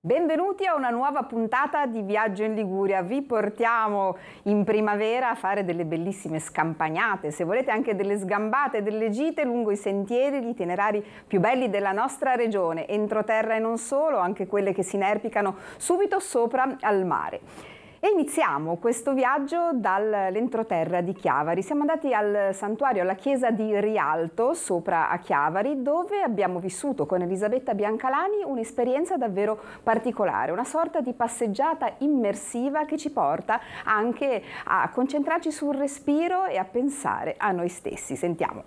Benvenuti a una nuova puntata di Viaggio in Liguria. Vi portiamo in primavera a fare delle bellissime scampagnate, se volete anche delle sgambate, delle gite lungo i sentieri, gli itinerari più belli della nostra regione, entroterra e non solo, anche quelle che si inerpicano subito sopra al mare. E iniziamo questo viaggio dall'entroterra di Chiavari. Siamo andati al santuario, alla chiesa di Rialto, sopra a Chiavari, dove abbiamo vissuto con Elisabetta Biancalani un'esperienza davvero particolare, una sorta di passeggiata immersiva che ci porta anche a concentrarci sul respiro e a pensare a noi stessi. Sentiamo.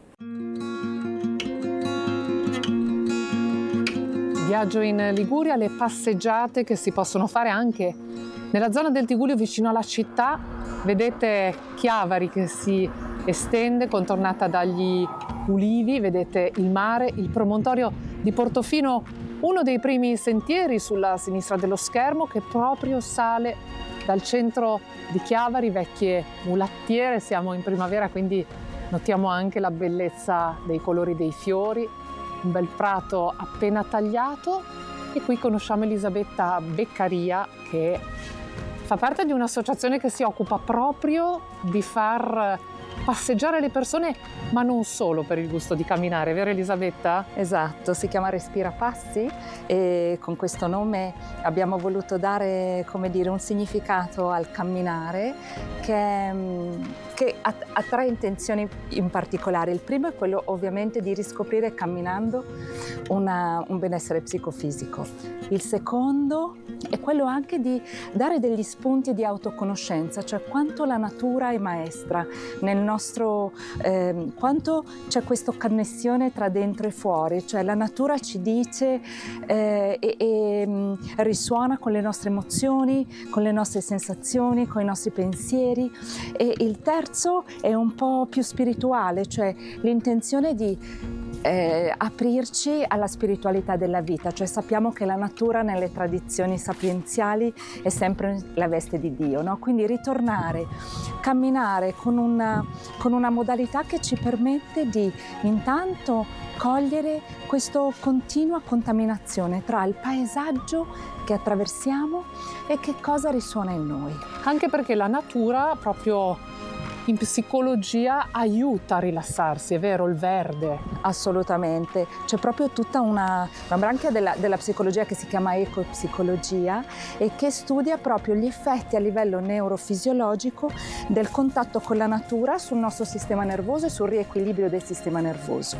Viaggio in Liguria, le passeggiate che si possono fare anche nella zona del Tigullio vicino alla città. Vedete Chiavari che si estende contornata dagli ulivi, vedete il mare, il promontorio di Portofino, uno dei primi sentieri sulla sinistra dello schermo che proprio sale dal centro di Chiavari, vecchie mulattiere. Siamo in primavera, quindi notiamo anche la bellezza dei colori dei fiori, un bel prato appena tagliato. E qui conosciamo Elisabetta Beccaria, che fa parte di un'associazione che si occupa proprio di far passeggiare le persone, ma non solo per il gusto di camminare, vero Elisabetta? Esatto, si chiama Respira Passi e con questo nome abbiamo voluto dare, come dire, un significato al camminare che ha tre intenzioni in particolare. Il primo è quello ovviamente di riscoprire camminando un benessere psicofisico. Il secondo è quello anche di dare degli spunti di autoconoscenza, cioè quanto la natura è maestra nel nostro, quanto c'è questa connessione tra dentro e fuori, cioè la natura ci dice e risuona con le nostre emozioni, con le nostre sensazioni, con i nostri pensieri. E il terzo è un po' più spirituale, cioè l'intenzione di aprirci alla spiritualità della vita, cioè sappiamo che la natura nelle tradizioni sapienziali è sempre la veste di Dio, no? Quindi ritornare, camminare con una modalità che ci permette di intanto cogliere questa continua contaminazione tra il paesaggio che attraversiamo e che cosa risuona in noi. Anche perché la natura proprio in psicologia aiuta a rilassarsi, è vero, il verde? Assolutamente, c'è proprio tutta una branchia della psicologia che si chiama ecopsicologia e che studia proprio gli effetti a livello neurofisiologico del contatto con la natura sul nostro sistema nervoso e sul riequilibrio del sistema nervoso.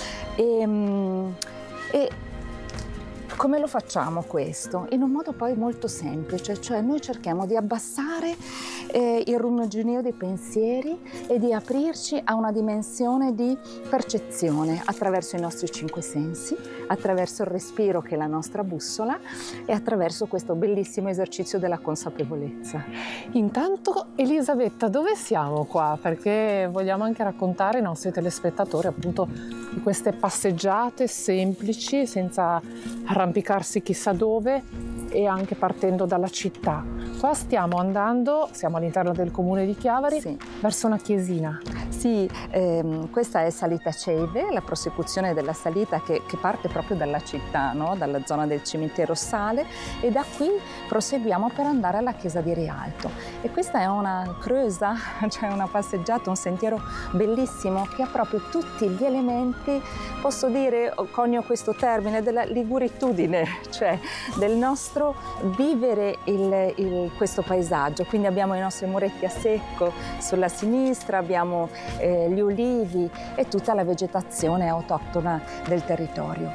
E come lo facciamo questo? In un modo poi molto semplice, cioè noi cerchiamo di abbassare il rumoregio dei pensieri e di aprirci a una dimensione di percezione attraverso i nostri cinque sensi, attraverso il respiro che è la nostra bussola e attraverso questo bellissimo esercizio della consapevolezza. Intanto Elisabetta, dove siamo qua? Perché vogliamo anche raccontare ai nostri telespettatori appunto di queste passeggiate semplici, senza arrampicarsi chissà dove e anche partendo dalla città. Qua stiamo andando, siamo all'interno del comune di Chiavari, sì, verso una chiesina. Sì, questa è Salita Ceive, la prosecuzione della salita che parte proprio dalla città, no? Dalla zona del cimitero Sale, e da qui proseguiamo per andare alla chiesa di Rialto. E questa è una creusa, cioè una passeggiata, un sentiero bellissimo che ha proprio tutti gli elementi, posso dire, conio questo termine, della liguritudine, cioè del nostro vivere questo paesaggio. Quindi abbiamo i nostri muretti a secco sulla sinistra, abbiamo gli ulivi e tutta la vegetazione autoctona del territorio.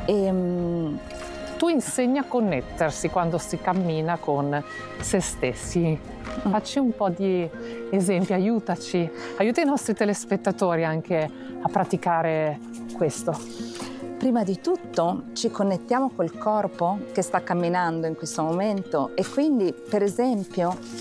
Tu insegni a connettersi quando si cammina con se stessi. Facci un po' di esempi, aiutaci, aiuta i nostri telespettatori anche a praticare questo. Prima di tutto ci connettiamo col corpo che sta camminando in questo momento e quindi, per esempio,